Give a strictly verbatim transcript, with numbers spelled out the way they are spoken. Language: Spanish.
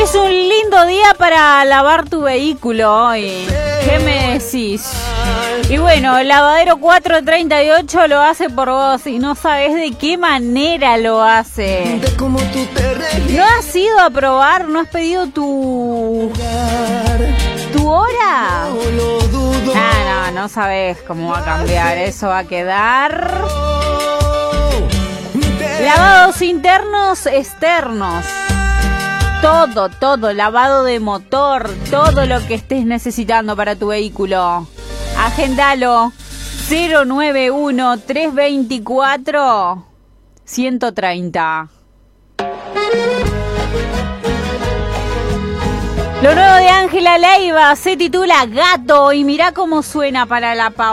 Es un lindo día para lavar tu vehículo hoy. ¿Qué me decís? Y bueno, el lavadero cuatrocientos treinta y ocho lo hace por vos y no sabes de qué manera lo hace. ¿No has ido a probar? ¿No has pedido tu... tu hora? Ah, no, no sabes cómo va a cambiar. Eso va a quedar... Lavados internos, externos. Todo, todo, lavado de motor, todo lo que estés necesitando para tu vehículo. Agendalo, cero nueve uno, tres dos cuatro, uno cero tres cero. Lo nuevo de Ángela Leiva se titula Gato y mirá cómo suena para la pausa.